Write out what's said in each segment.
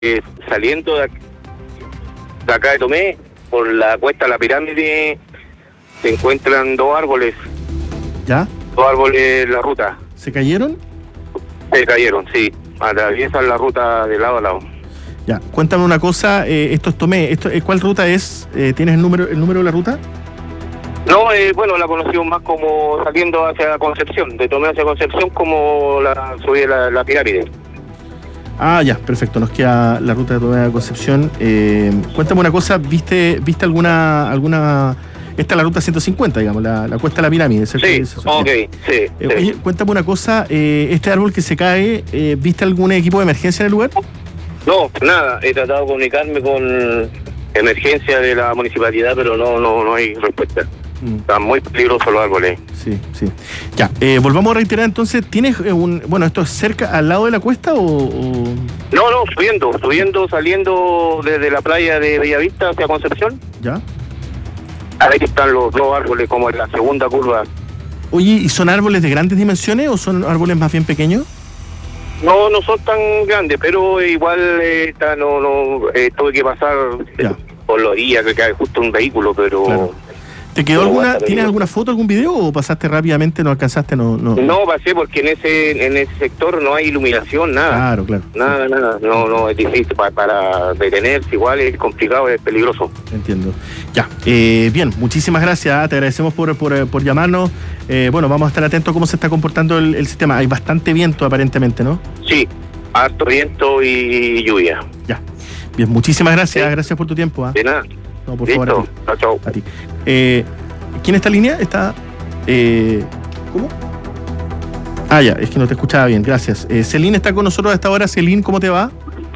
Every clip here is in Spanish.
saliendo de acá de Tomé, por la cuesta de la pirámide, se encuentran dos árboles. ¿Ya? Dos árboles en la ruta. ¿Se cayeron? Se cayeron, sí. Atraviesan la ruta de lado a lado. Ya, cuéntame una cosa, esto es Tomé, ¿cuál ruta es? ¿Tienes el número de la ruta? No, bueno, la conocimos más como saliendo hacia Concepción, de Tomé hacia Concepción, como la subida la pirámide. Ah, ya, perfecto, nos queda la ruta de Tomé a Concepción. Cuéntame una cosa, ¿viste alguna... Esta es la ruta 150, digamos, la cuesta de la pirámide, ¿cierto? Sí, ok, sí. Oye, cuéntame una cosa, este árbol que se cae, ¿viste algún equipo de emergencia en el lugar? No, nada, he tratado de comunicarme con emergencia de la municipalidad, pero no hay respuesta. Están muy peligrosos los árboles. Sí. Ya, volvamos a reiterar entonces, ¿tienes bueno, esto es cerca, al lado de la cuesta o...? No, subiendo, saliendo desde la playa de Bellavista hacia Concepción. ¿Ya? Ahí están los dos árboles como en la segunda curva. Oye, ¿y son árboles de grandes dimensiones o son árboles más bien pequeños? No son tan grandes, pero igual tuve que pasar por la orilla, que cae justo un vehículo, pero... Claro. ¿Te quedó alguna, tienes alguna foto, algún video o pasaste rápidamente, no alcanzaste, no? No, pasé porque en ese sector no hay iluminación, nada. Claro. Nada, no, es difícil para detenerse, igual es complicado, es peligroso. Entiendo. Ya, bien, muchísimas gracias, te agradecemos por llamarnos. Bueno, vamos a estar atentos a cómo se está comportando el sistema. Hay bastante viento aparentemente, ¿no? Sí, harto viento y lluvia. Ya, bien, muchísimas gracias, gracias por tu tiempo. De nada. No, por Listo. favor. Chao. A ti. ¿Quién está en línea? Está. ¿Cómo? Ah, ya, es que no te escuchaba bien, gracias. Celín está con nosotros a esta hora. Celín, ¿cómo te va?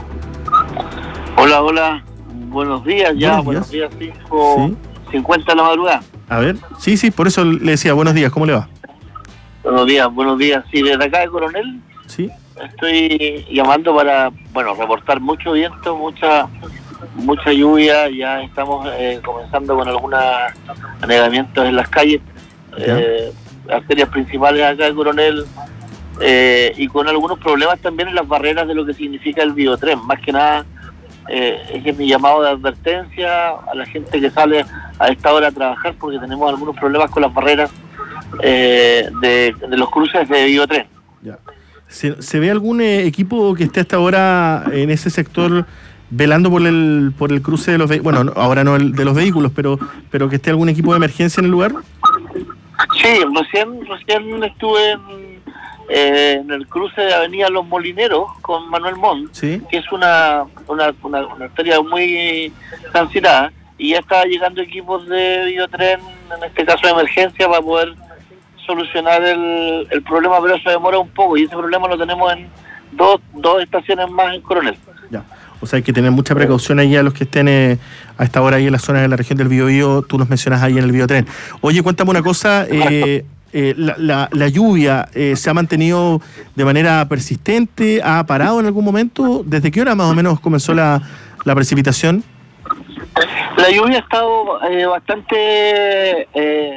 Hola. Buenos días ya. Buenos días, 5:50 de la madrugada. A ver, sí, por eso le decía buenos días, ¿cómo le va? Buenos días. Sí, desde acá de Coronel. Sí. Estoy llamando para, reportar mucho viento, mucha lluvia. Ya estamos comenzando con algunos anegamientos en las calles, arterias principales acá de Coronel, y con algunos problemas también en las barreras de lo que significa el biotren. Más que nada, es mi llamado de advertencia a la gente que sale a esta hora a trabajar, porque tenemos algunos problemas con las barreras de los cruces de biotren. Ya. ¿Se ve algún equipo que esté hasta ahora en ese sector velando por el cruce de los vehículos? Bueno, ahora no de los vehículos, pero que esté algún equipo de emergencia en el lugar. Sí, recién estuve en el cruce de Avenida Los Molineros con Manuel Montt, ¿sí? Que es una arteria muy transitada, y ya está llegando equipos de biotren, en este caso de emergencia, para poder solucionar el problema, pero eso demora un poco, y ese problema lo tenemos en dos estaciones más en Coronel. Ya. O sea, hay que tener mucha precaución ahí a los que estén a esta hora ahí en la zona de la región del Biobío. Tú nos mencionas ahí en el biotren. Oye, cuéntame una cosa, la lluvia ¿se ha mantenido de manera persistente? ¿Ha parado en algún momento? ¿Desde qué hora más o menos comenzó la precipitación? La lluvia ha estado bastante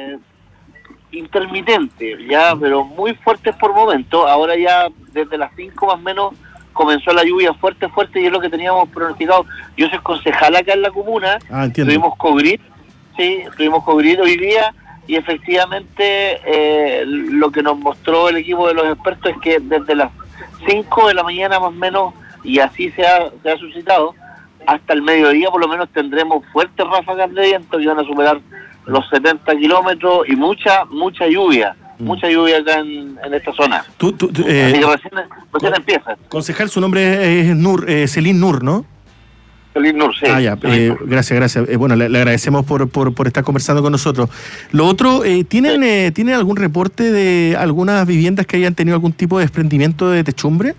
intermitente, pero muy fuerte por momentos. Ahora ya desde las 5 más o menos comenzó la lluvia fuerte, y es lo que teníamos pronosticado. Yo soy concejal acá en la comuna. Entiendo. Tuvimos COVID hoy día, y efectivamente lo que nos mostró el equipo de los expertos es que desde las 5 de la mañana más o menos, y así se ha suscitado, hasta el mediodía por lo menos tendremos fuertes ráfagas de viento que van a superar los 70 kilómetros y mucha lluvia. Mucha lluvia acá en esta zona. Así que recién empieza. Concejal, su nombre es Celín Nur, ¿no? Celín Nur, sí. Ya. Gracias. Bueno, le agradecemos por estar conversando con nosotros. Lo otro, ¿tienen algún reporte de algunas viviendas que hayan tenido algún tipo de desprendimiento de techumbre?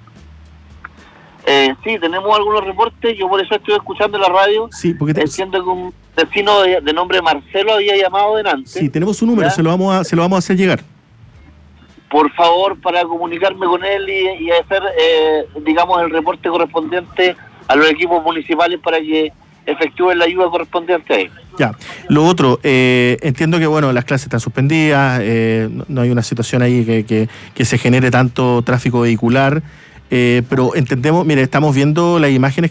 Sí, tenemos algunos reportes. Yo por eso estoy escuchando la radio. Sí, porque entiendo que un vecino de nombre Marcelo había llamado delante. Sí, tenemos su número, se lo vamos a hacer llegar. Por favor, para comunicarme con él y hacer, el reporte correspondiente a los equipos municipales para que efectúen la ayuda correspondiente ahí. Ya. Lo otro, entiendo que las clases están suspendidas, no hay una situación ahí que se genere tanto tráfico vehicular. pero entendemos, mire, estamos viendo las imágenes